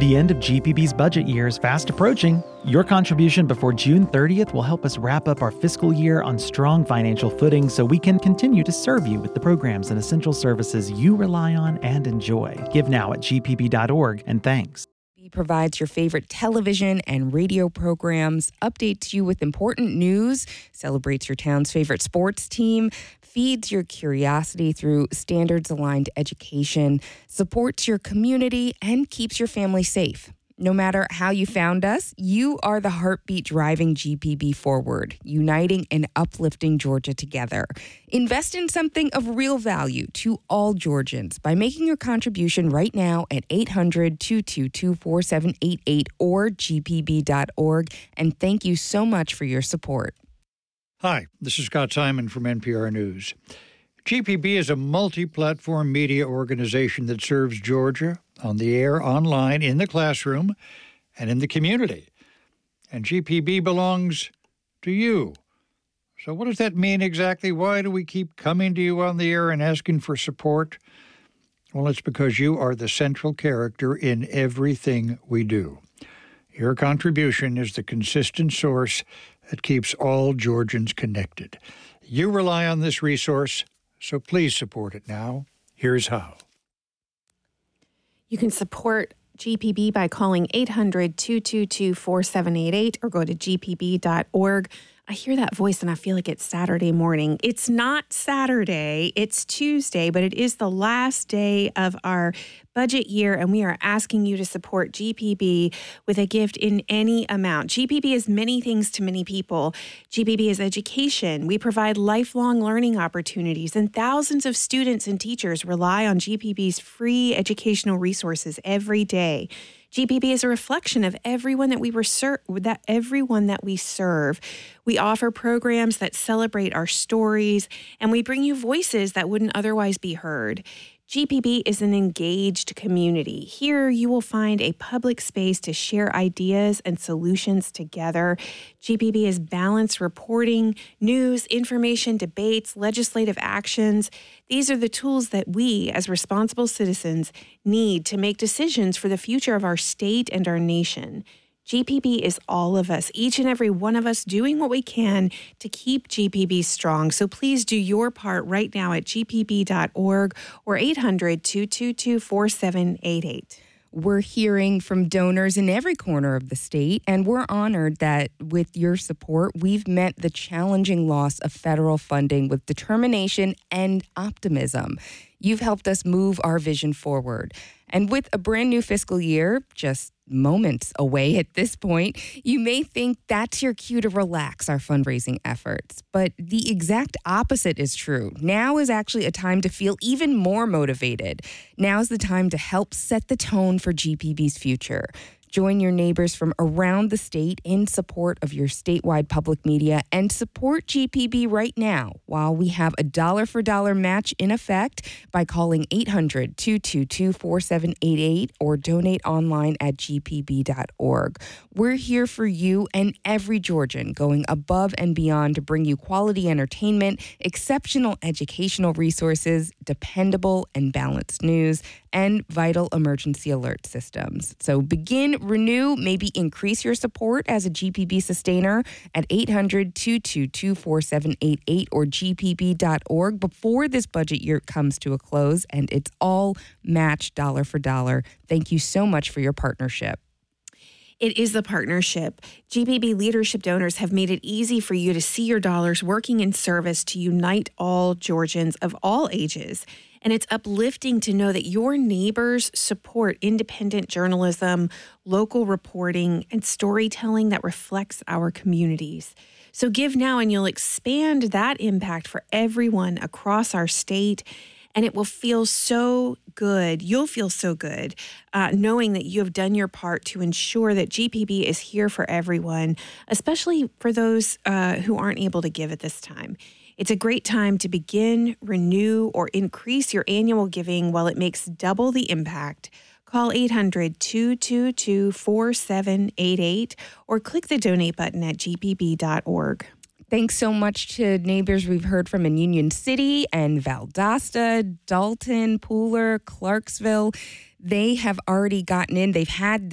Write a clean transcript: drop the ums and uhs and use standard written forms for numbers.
The end of GPB's budget year is fast approaching. Your contribution before June 30th will help us wrap up our fiscal year on strong financial footing so we can continue to serve you with the programs and essential services you rely on and enjoy. Give now at gpb.org, and thanks. Provides your favorite television and radio programs, updates you with important news, celebrates your town's favorite sports team, feeds your curiosity through standards-aligned education, supports your community, and keeps your family safe. No matter how you found us, you are the heartbeat driving GPB forward, uniting and uplifting Georgia together. Invest in something of real value to all Georgians by making your contribution right now at 800-222-4788 or gpb.org. And thank you so much for your support. Hi, this is Scott Simon from NPR News. GPB is a multi-platform media organization that serves Georgia on the air, online, in the classroom, and in the community. And GPB belongs to you. So what does that mean exactly? Why do we keep coming to you on the air and asking for support? Well, it's because you are the central character in everything we do. Your contribution is the consistent source that keeps all Georgians connected. You rely on this resource, so please support it now. Here's how. You can support GPB by calling 800-222-4788 or go to gpb.org. I hear that voice and I feel like it's Saturday morning. It's not Saturday, it's Tuesday, but it is the last day of our budget year, and we are asking you to support GPB with a gift in any amount. GPB is many things to many people. GPB is education. We provide lifelong learning opportunities, and thousands of students and teachers rely on GPB's free educational resources every day. GPB is a reflection of everyone that we serve. We offer programs that celebrate our stories, and we bring you voices that wouldn't otherwise be heard. GPB is an engaged community. Here you will find a public space to share ideas and solutions together. GPB is balanced reporting, news, information, debates, legislative actions. These are the tools that we, as responsible citizens, need to make decisions for the future of our state and our nation. GPB is all of us, each and every one of us doing what we can to keep GPB strong. So please do your part right now at gpb.org or 800-222-4788. We're hearing from donors in every corner of the state, and we're honored that with your support, we've met the challenging loss of federal funding with determination and optimism. You've helped us move our vision forward. And with a brand new fiscal year, just moments away at this point, you may think that's your cue to relax our fundraising efforts. But the exact opposite is true. Now is actually a time to feel even more motivated. Now's the time to help set the tone for GPB's future. Join your neighbors from around the state in support of your statewide public media and support GPB right now while we have a dollar-for-dollar match in effect by calling 800-222-4788 or donate online at gpb.org. We're here for you and every Georgian, going above and beyond to bring you quality entertainment, exceptional educational resources, dependable and balanced news, and vital emergency alert systems. So begin, renew, maybe increase your support as a GPB sustainer at 800-222-4788 or gpb.org before this budget year comes to a close, and it's all matched dollar for dollar. Thank you so much for your partnership. It is the partnership. GPB leadership donors have made it easy for you to see your dollars working in service to unite all Georgians of all ages. And it's uplifting to know that your neighbors support independent journalism, local reporting, and storytelling that reflects our communities. So give now and you'll expand that impact for everyone across our state. And it will feel so good. You'll feel so good knowing that you have done your part to ensure that GPB is here for everyone, especially for those who aren't able to give at this time. It's a great time to begin, renew, or increase your annual giving while it makes double the impact. Call 800-222-4788 or click the donate button at gpb.org. Thanks so much to neighbors we've heard from in Union City and Valdosta, Dalton, Pooler, Clarksville. They have already gotten in. They've had